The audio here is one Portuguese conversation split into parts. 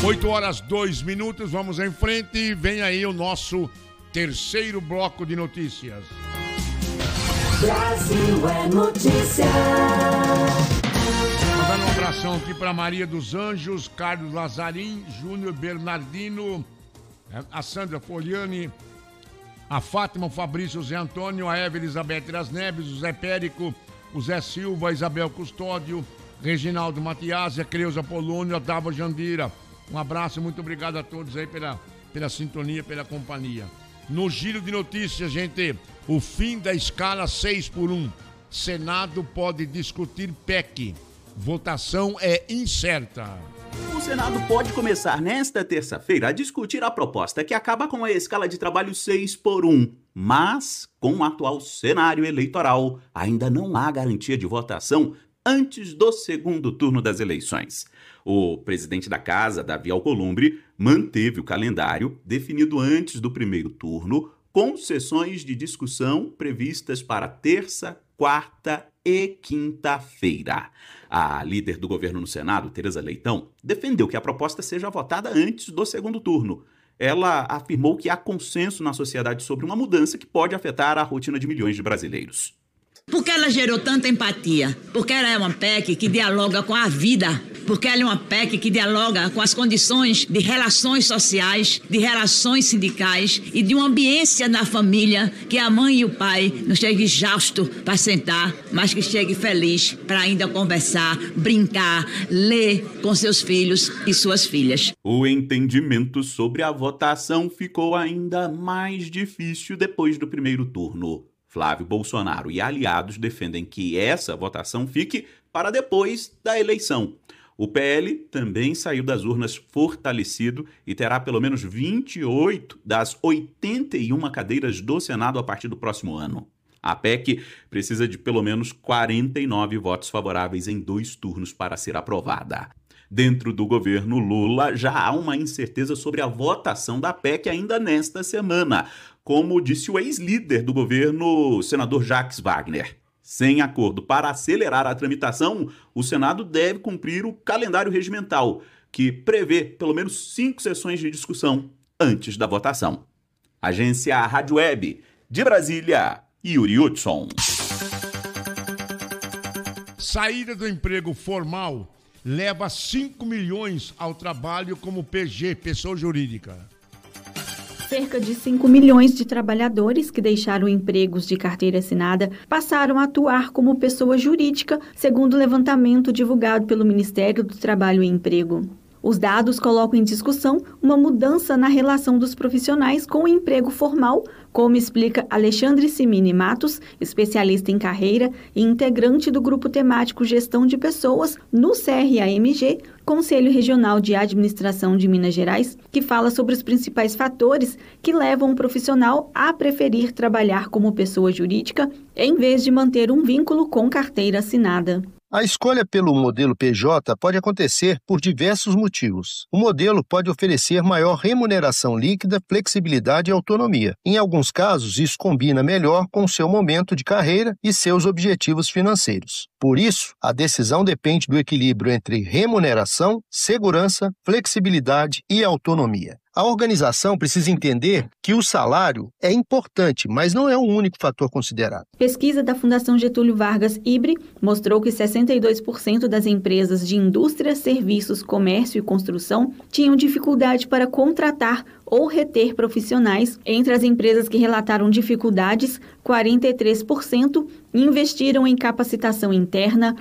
8h02, vamos em frente. Vem aí o nosso terceiro bloco de notícias. Brasil é notícia. Mandando um abração aqui para Maria dos Anjos, Carlos Lazarim, Júnior Bernardino, a Sandra Foliani, a Fátima, o Fabrício, o Zé Antônio, a Eva Elizabeth das Neves, o Zé Périco, o Zé Silva, a Isabel Custódio, Reginaldo Matias, a Creuza Polônio, a Dava Jandira. Um abraço, muito obrigado a todos aí pela sintonia, pela companhia. No giro de notícias, gente, o fim da escala 6x1. Senado pode discutir PEC. Votação é incerta. O Senado pode começar nesta terça-feira a discutir a proposta que acaba com a escala de trabalho 6x1. Mas, com o atual cenário eleitoral, ainda não há garantia de votação antes do segundo turno das eleições. O presidente da Casa, Davi Alcolumbre, manteve o calendário definido antes do primeiro turno, com sessões de discussão previstas para terça, quarta e quinta-feira. A líder do governo no Senado, Tereza Leitão, defendeu que a proposta seja votada antes do segundo turno. Ela afirmou que há consenso na sociedade sobre uma mudança que pode afetar a rotina de milhões de brasileiros. Porque ela gerou tanta empatia, porque ela é uma PEC que dialoga com a vida, porque ela é uma PEC que dialoga com as condições de relações sociais, de relações sindicais e de uma ambiência na família que a mãe e o pai não cheguem exausto para sentar, mas que chegue feliz para ainda conversar, brincar, ler com seus filhos e suas filhas. O entendimento sobre a votação ficou ainda mais difícil depois do primeiro turno. Flávio Bolsonaro e aliados defendem que essa votação fique para depois da eleição. O PL também saiu das urnas fortalecido e terá pelo menos 28 das 81 cadeiras do Senado a partir do próximo ano. A PEC precisa de pelo menos 49 votos favoráveis em 2 turnos para ser aprovada. Dentro do governo Lula, já há uma incerteza sobre a votação da PEC ainda nesta semana, como disse o ex-líder do governo, o senador Jacques Wagner. Sem acordo para acelerar a tramitação, o Senado deve cumprir o calendário regimental, que prevê pelo menos 5 sessões de discussão antes da votação. Agência Rádio Web, de Brasília, Yuri Hudson. Saída do emprego formal leva 5 milhões ao trabalho como PG, pessoa jurídica. Cerca de 5 milhões de trabalhadores que deixaram empregos de carteira assinada passaram a atuar como pessoa jurídica, segundo o levantamento divulgado pelo Ministério do Trabalho e Emprego. Os dados colocam em discussão uma mudança na relação dos profissionais com o emprego formal, como explica Alexandre Simini Matos, especialista em carreira e integrante do Grupo Temático Gestão de Pessoas no CRAMG, Conselho Regional de Administração de Minas Gerais, que fala sobre os principais fatores que levam um profissional a preferir trabalhar como pessoa jurídica em vez de manter um vínculo com carteira assinada. A escolha pelo modelo PJ pode acontecer por diversos motivos. O modelo pode oferecer maior remuneração líquida, flexibilidade e autonomia. Em alguns casos, isso combina melhor com o seu momento de carreira e seus objetivos financeiros. Por isso, a decisão depende do equilíbrio entre remuneração, segurança, flexibilidade e autonomia. A organização precisa entender que o salário é importante, mas não é o único fator considerado. Pesquisa da Fundação Getúlio Vargas IBRE mostrou que 62% das empresas de indústria, serviços, comércio e construção tinham dificuldade para contratar ou reter profissionais. Entre as empresas que relataram dificuldades, 43% investiram em capacitação interna,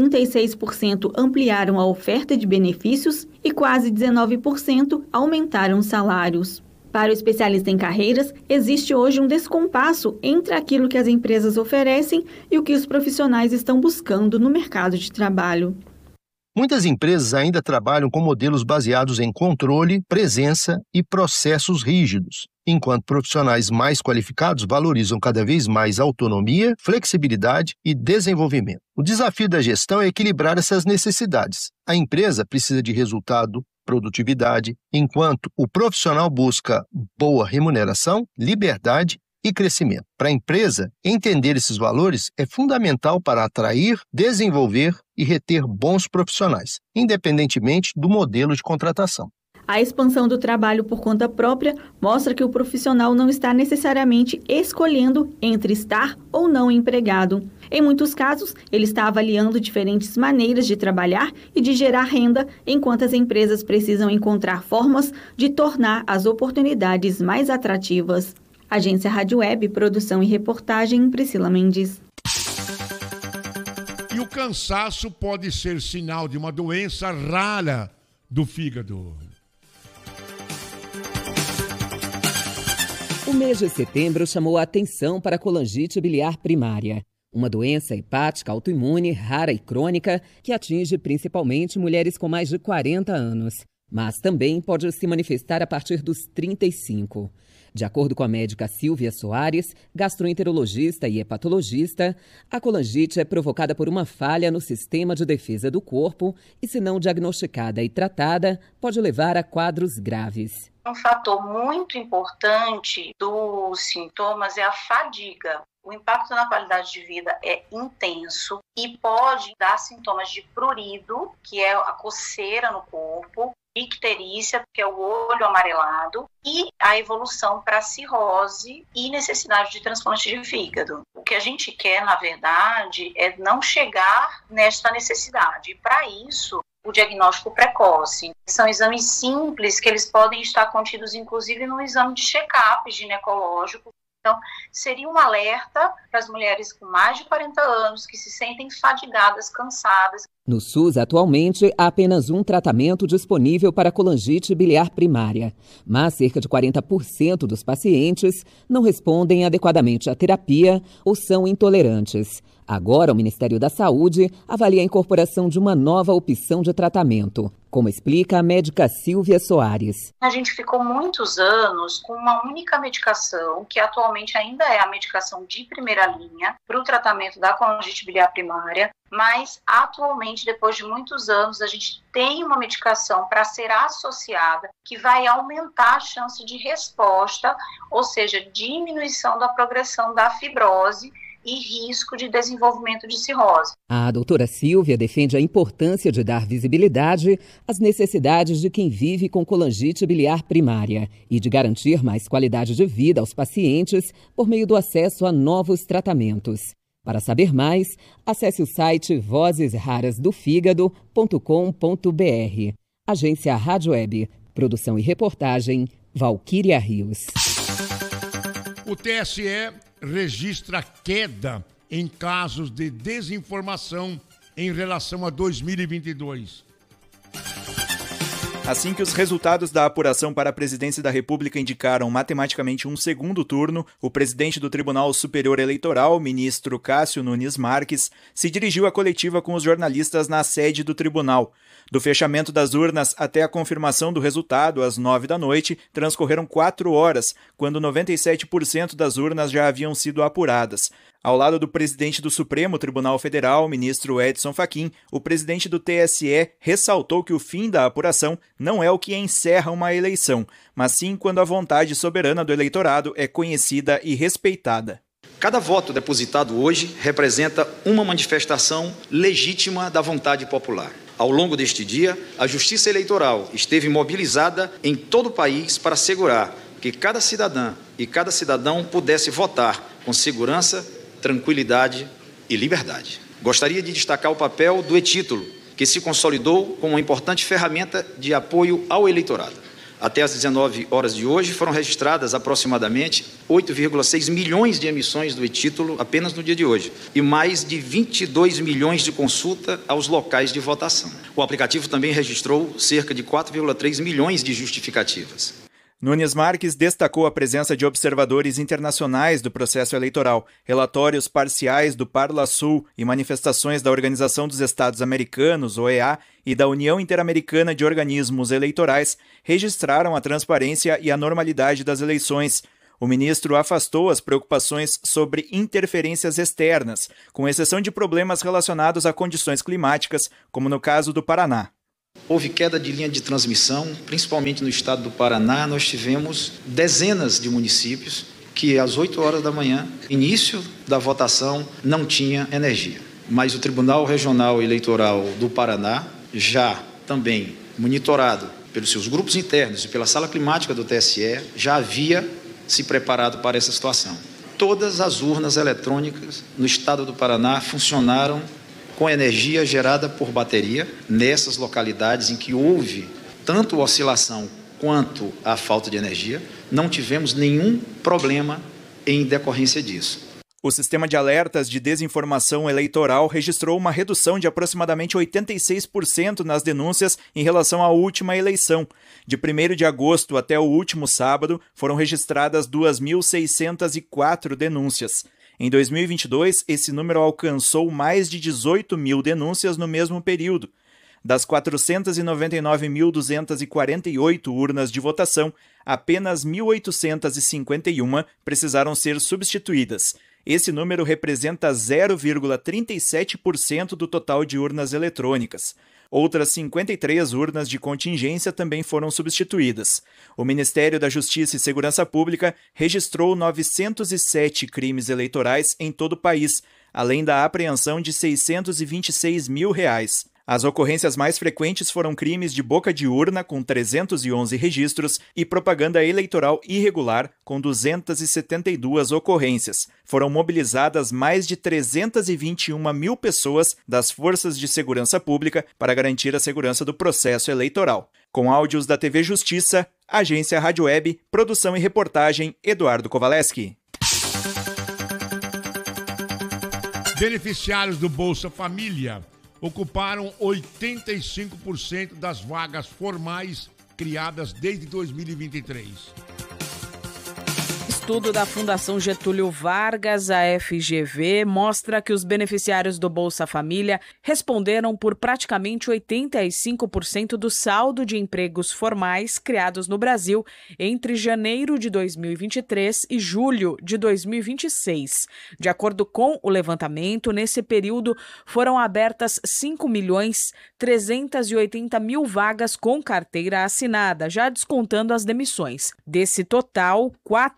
36% ampliaram a oferta de benefícios e quase 19% aumentaram salários. Para o especialista em carreiras, existe hoje um descompasso entre aquilo que as empresas oferecem e o que os profissionais estão buscando no mercado de trabalho. Muitas empresas ainda trabalham com modelos baseados em controle, presença e processos rígidos, enquanto profissionais mais qualificados valorizam cada vez mais autonomia, flexibilidade e desenvolvimento. O desafio da gestão é equilibrar essas necessidades. A empresa precisa de resultado, produtividade, enquanto o profissional busca boa remuneração, liberdade e crescimento. Para a empresa, entender esses valores é fundamental para atrair, desenvolver e reter bons profissionais, independentemente do modelo de contratação. A expansão do trabalho por conta própria mostra que o profissional não está necessariamente escolhendo entre estar ou não empregado. Em muitos casos, ele está avaliando diferentes maneiras de trabalhar e de gerar renda, enquanto as empresas precisam encontrar formas de tornar as oportunidades mais atrativas. Agência Rádio Web, produção e reportagem, Priscila Mendes. E o cansaço pode ser sinal de uma doença rara do fígado. O mês de setembro chamou a atenção para a colangite biliar primária, uma doença hepática autoimune rara e crônica que atinge principalmente mulheres com mais de 40 anos, mas também pode se manifestar a partir dos 35. De acordo com a médica Silvia Soares, gastroenterologista e hepatologista, a colangite é provocada por uma falha no sistema de defesa do corpo e, se não diagnosticada e tratada, pode levar a quadros graves. Um fator muito importante dos sintomas é a fadiga. O impacto na qualidade de vida é intenso e pode dar sintomas de prurido, que é a coceira no corpo, icterícia, que é o olho amarelado, e a evolução para cirrose e necessidade de transplante de fígado. O que a gente quer, na verdade, é não chegar nesta necessidade. E para isso, o diagnóstico precoce. São exames simples que eles podem estar contidos, inclusive, no exame de check-up ginecológico. Então, seria um alerta para as mulheres com mais de 40 anos que se sentem fadigadas, cansadas. No SUS, atualmente, há apenas um tratamento disponível para a colangite biliar primária, mas cerca de 40% dos pacientes não respondem adequadamente à terapia ou são intolerantes. Agora, o Ministério da Saúde avalia a incorporação de uma nova opção de tratamento, como explica a médica Silvia Soares. A gente ficou muitos anos com uma única medicação, que atualmente ainda é a medicação de primeira linha para o tratamento da colangite biliar primária, mas atualmente, depois de muitos anos, a gente tem uma medicação para ser associada que vai aumentar a chance de resposta, ou seja, diminuição da progressão da fibrose e risco de desenvolvimento de cirrose. A doutora Silvia defende a importância de dar visibilidade às necessidades de quem vive com colangite biliar primária e de garantir mais qualidade de vida aos pacientes por meio do acesso a novos tratamentos. Para saber mais, acesse o site vozesrarasdofigado.com.br. Agência Rádio Web, produção e reportagem, Valquíria Rios. O TSE registra queda em casos de desinformação em relação a 2022. Assim que os resultados da apuração para a presidência da República indicaram matematicamente um segundo turno, o presidente do Tribunal Superior Eleitoral, ministro Cássio Nunes Marques, se dirigiu à coletiva com os jornalistas na sede do tribunal. Do fechamento das urnas até a confirmação do resultado, às 9 da noite, transcorreram 4 horas, quando 97% das urnas já haviam sido apuradas. Ao lado do presidente do Supremo Tribunal Federal, ministro Edson Fachin, o presidente do TSE ressaltou que o fim da apuração não é o que encerra uma eleição, mas sim quando a vontade soberana do eleitorado é conhecida e respeitada. Cada voto depositado hoje representa uma manifestação legítima da vontade popular. Ao longo deste dia, a Justiça Eleitoral esteve mobilizada em todo o país para assegurar que cada cidadã e cada cidadão pudesse votar com segurança, tranquilidade e liberdade. Gostaria de destacar o papel do e-título, que se consolidou como uma importante ferramenta de apoio ao eleitorado. Até às 19 horas de hoje foram registradas aproximadamente 8,6 milhões de emissões do e-título apenas no dia de hoje e mais de 22 milhões de consulta aos locais de votação. O aplicativo também registrou cerca de 4,3 milhões de justificativas. Nunes Marques destacou a presença de observadores internacionais do processo eleitoral, relatórios parciais do Parlasul e manifestações da Organização dos Estados Americanos, OEA, e da União Interamericana de Organismos Eleitorais registraram a transparência e a normalidade das eleições. O ministro afastou as preocupações sobre interferências externas, com exceção de problemas relacionados a condições climáticas, como no caso do Paraná. Houve queda de linha de transmissão, principalmente no estado do Paraná. Nós tivemos dezenas de municípios que às 8 horas da manhã, início da votação, não tinha energia. Mas o Tribunal Regional Eleitoral do Paraná, já também monitorado pelos seus grupos internos e pela sala climática do TSE, já havia se preparado para essa situação. Todas as urnas eletrônicas no estado do Paraná funcionaram com energia gerada por bateria nessas localidades em que houve tanto oscilação quanto a falta de energia. Não tivemos nenhum problema em decorrência disso. O sistema de alertas de desinformação eleitoral registrou uma redução de aproximadamente 86% nas denúncias em relação à última eleição. De 1º de agosto até o último sábado, foram registradas 2.604 denúncias. Em 2022, esse número alcançou mais de 18 mil denúncias no mesmo período. Das 499.248 urnas de votação, apenas 1.851 precisaram ser substituídas. Esse número representa 0,37% do total de urnas eletrônicas. Outras 53 urnas de contingência também foram substituídas. O Ministério da Justiça e Segurança Pública registrou 907 crimes eleitorais em todo o país, além da apreensão de R$626 mil. As ocorrências mais frequentes foram crimes de boca de urna, com 311 registros, e propaganda eleitoral irregular, com 272 ocorrências. Foram mobilizadas mais de 321 mil pessoas das forças de segurança pública para garantir a segurança do processo eleitoral. Com áudios da TV Justiça, Agência Rádio Web, produção e reportagem, Eduardo Kovaleski. Beneficiários do Bolsa Família ocuparam 85% das vagas formais criadas desde 2023. Estudo da Fundação Getúlio Vargas, a FGV, mostra que os beneficiários do Bolsa Família responderam por praticamente 85% do saldo de empregos formais criados no Brasil entre janeiro de 2023 e julho de 2026. De acordo com o levantamento, nesse período foram abertas 5.380.000 vagas com carteira assinada, já descontando as demissões. Desse total,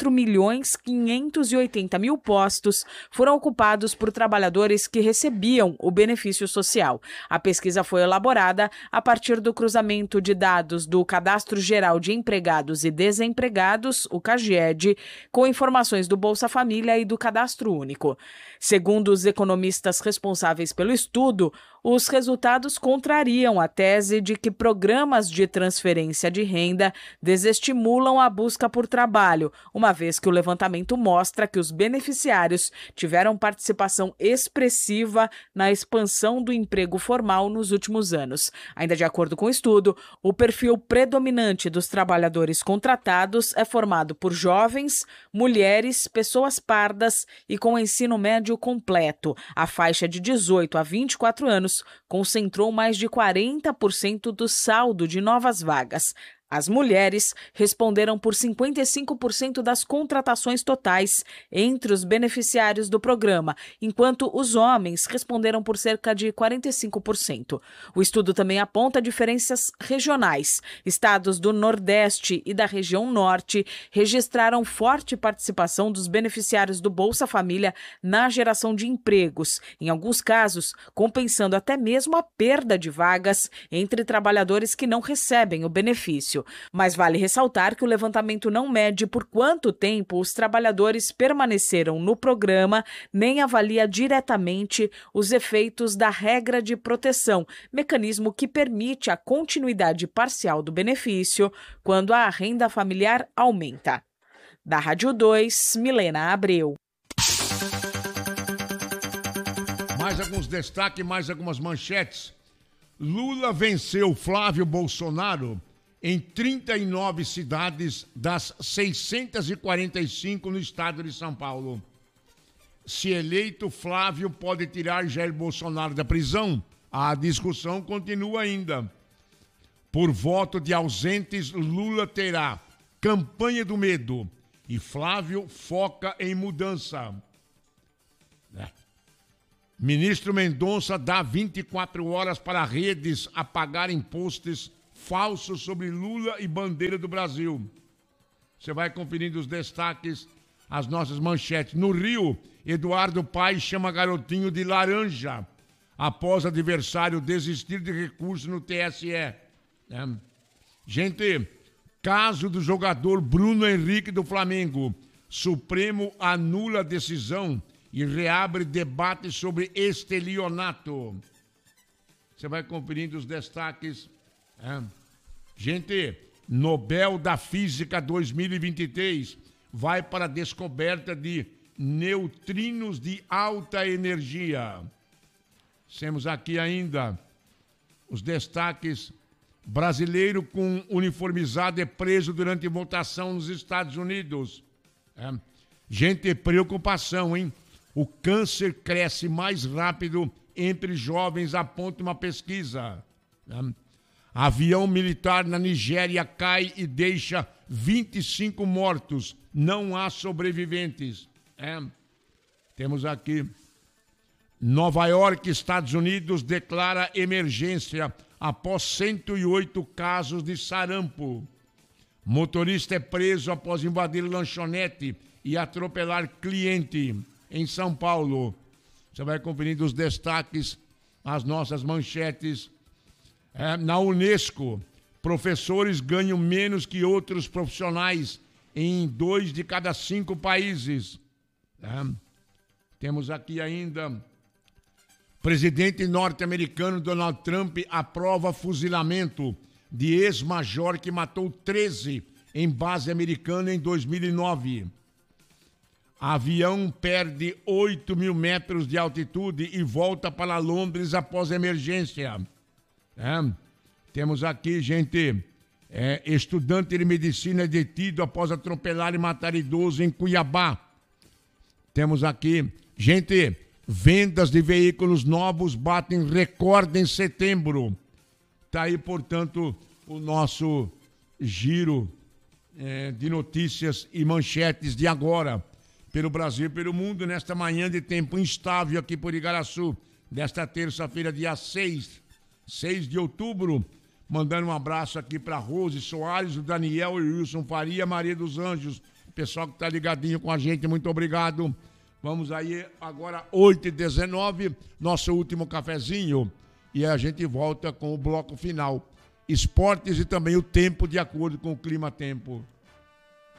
4.580.000 postos foram ocupados por trabalhadores que recebiam o benefício social. A pesquisa foi elaborada a partir do cruzamento de dados do Cadastro Geral de Empregados e Desempregados, o CAGED, com informações do Bolsa Família e do Cadastro Único. Segundo os economistas responsáveis pelo estudo, os resultados contrariam a tese de que programas de transferência de renda desestimulam a busca por trabalho, uma vez que o levantamento mostra que os beneficiários tiveram participação expressiva na expansão do emprego formal nos últimos anos. Ainda de acordo com o estudo, o perfil predominante dos trabalhadores contratados é formado por jovens, mulheres, pessoas pardas e com ensino médio completo. A faixa de 18 a 24 anos concentrou mais de 40% do saldo de novas vagas. As mulheres responderam por 55% das contratações totais entre os beneficiários do programa, enquanto os homens responderam por cerca de 45%. O estudo também aponta diferenças regionais. Estados do Nordeste e da região Norte registraram forte participação dos beneficiários do Bolsa Família na geração de empregos, em alguns casos compensando até mesmo a perda de vagas entre trabalhadores que não recebem o benefício. Mas vale ressaltar que o levantamento não mede por quanto tempo os trabalhadores permaneceram no programa, nem avalia diretamente os efeitos da regra de proteção, mecanismo que permite a continuidade parcial do benefício quando a renda familiar aumenta. Da Rádio 2, Milena Abreu. Mais alguns destaques, mais algumas manchetes. Lula venceu Flávio Bolsonaro em 39 cidades das 645 no estado de São Paulo. Se eleito, Flávio pode tirar Jair Bolsonaro da prisão? A discussão continua ainda. Por voto de ausentes, Lula terá campanha do medo e Flávio foca em mudança. Ministro Mendonça dá 24 horas para redes apagarem posts falsos sobre Lula e bandeira do Brasil. Você vai conferindo os destaques, as nossas manchetes. No Rio, Eduardo Paes chama garotinho de laranja após adversário desistir de recurso no TSE. Gente, caso do jogador Bruno Henrique do Flamengo. Supremo anula a decisão e reabre debate sobre estelionato. Você vai conferindo os destaques. Gente, Nobel da Física 2023 vai para a descoberta de neutrinos de alta energia. Temos aqui ainda os destaques. Brasileiro com uniformizado é preso durante votação nos Estados Unidos. Gente, preocupação, hein? O câncer cresce mais rápido entre jovens, aponta uma pesquisa. Avião militar na Nigéria cai e deixa 25 mortos. Não há sobreviventes. Temos aqui. Nova York, Estados Unidos, declara emergência após 108 casos de sarampo. Motorista é preso após invadir lanchonete e atropelar cliente em São Paulo. Você vai conferindo os destaques, as nossas manchetes. Na Unesco, professores ganham menos que outros profissionais em 2 de cada 5 países. Temos aqui ainda. Presidente norte-americano Donald Trump aprova fuzilamento de ex-major que matou 13 em base americana em 2009. Avião perde 8.000 metros de altitude e volta para Londres após emergência. Temos aqui, gente, estudante de medicina detido após atropelar e matar idoso em Cuiabá. Temos aqui, gente, vendas de veículos novos batem recorde em setembro. Está aí, portanto, o nosso giro de notícias e manchetes de agora, pelo Brasil e pelo mundo, nesta manhã de tempo instável aqui por Igaraçu, desta terça-feira, dia 6 de outubro. Mandando um abraço aqui para Rose Soares, o Daniel e o Wilson Faria, Maria dos Anjos, o pessoal que está ligadinho com a gente, muito obrigado. Vamos aí, agora 8h19, nosso último cafezinho, e a gente volta com o bloco final. Esportes e também o tempo de acordo com o clima-tempo.